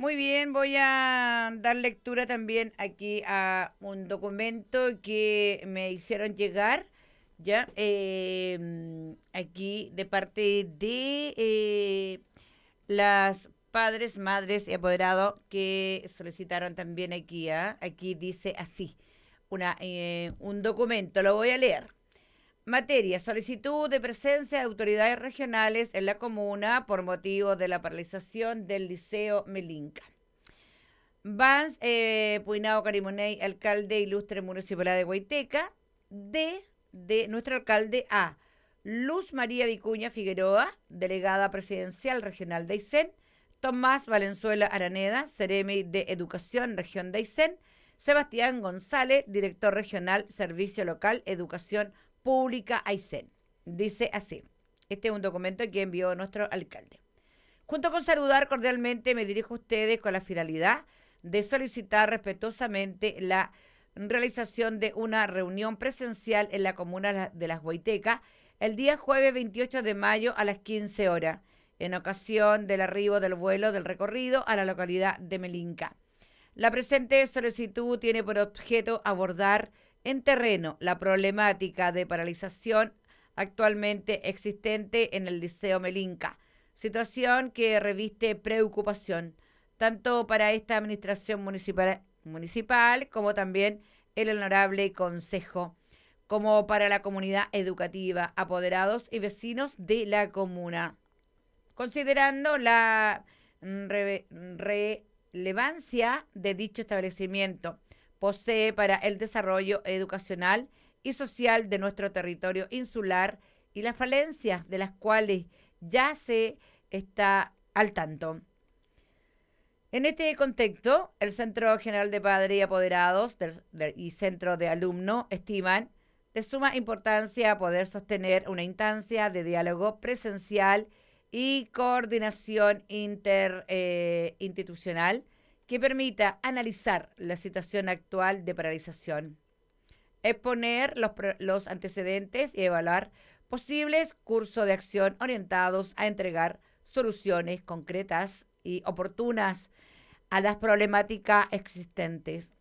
Muy bien, voy a dar lectura también aquí a un documento que me hicieron llegar, ya, aquí de parte de las padres, madres y apoderados que solicitaron también aquí, ¿ah? Aquí dice así, un documento, lo voy a leer. Materia: solicitud de presencia de autoridades regionales en la comuna por motivo de la paralización del Liceo Melinca. Vans Puinao Carimoney, alcalde ilustre municipalidad de Guaiteca, de nuestro alcalde a Luz María Vicuña Figueroa, delegada presidencial regional de Aysén; Tomás Valenzuela Araneda, Ceremi de Educación, región de Aysén; Sebastián González, director regional, Servicio Local, Educación Pública Aysén. Dice así, este es un documento que envió nuestro alcalde. Junto con saludar cordialmente, me dirijo a ustedes con la finalidad de solicitar respetuosamente la realización de una reunión presencial en la comuna de Las Guaitecas el día jueves 28 de mayo a las 15 horas, en ocasión del arribo del vuelo del recorrido a la localidad de Melinca. La presente solicitud tiene por objeto abordar en terreno la problemática de paralización actualmente existente en el Liceo Melinca, situación que reviste preocupación tanto para esta administración municipal como también el honorable consejo, como para la comunidad educativa, apoderados y vecinos de la comuna. Considerando la relevancia de dicho establecimiento, posee para el desarrollo educacional y social de nuestro territorio insular y las falencias de las cuales ya se está al tanto. En este contexto, el Centro General de Padres y Apoderados y Centro de Alumnos estiman de suma importancia poder sostener una instancia de diálogo presencial y coordinación interinstitucional que permita analizar la situación actual de paralización, exponer los antecedentes y evaluar posibles cursos de acción orientados a entregar soluciones concretas y oportunas a las problemáticas existentes.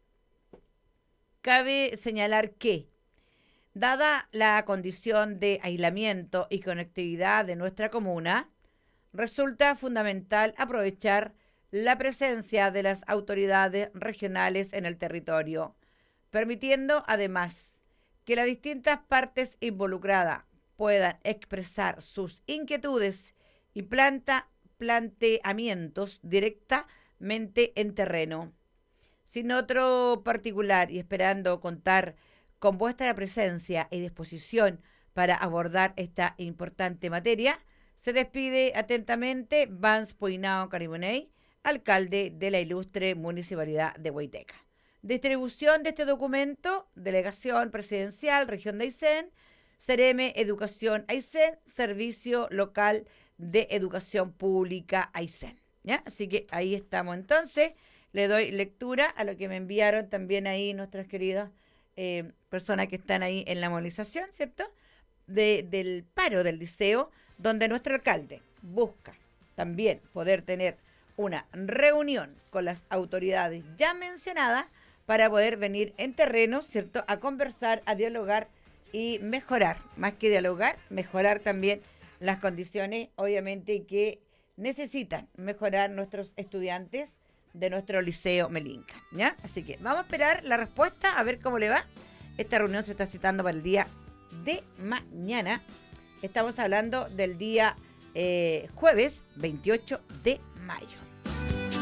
Cabe señalar que, dada la condición de aislamiento y conectividad de nuestra comuna, resulta fundamental aprovechar la presencia de las autoridades regionales en el territorio, permitiendo además que las distintas partes involucradas puedan expresar sus inquietudes y planteamientos directamente en terreno. Sin otro particular y esperando contar con vuestra presencia y disposición para abordar esta importante materia, se despide atentamente Vans Puinao Carimoney, alcalde de la ilustre municipalidad de Guaiteca. Distribución de este documento: Delegación Presidencial, Región de Aysén, Cereme Educación Aysén, Servicio Local de Educación Pública Aysén. ¿Ya? Así que ahí estamos entonces. Le doy lectura a lo que me enviaron también ahí nuestras queridas personas que están ahí en la movilización, ¿cierto? Del paro del liceo, donde nuestro alcalde busca también poder tener una reunión con las autoridades ya mencionadas para poder venir en terreno, ¿cierto?, a conversar, a dialogar y mejorar, más que dialogar, mejorar también las condiciones, obviamente, que necesitan mejorar nuestros estudiantes de nuestro Liceo Melinca, ¿ya? Así que vamos a esperar la respuesta, a ver cómo le va. Esta reunión se está citando para el día de mañana. Estamos hablando del día jueves 28 de mayo.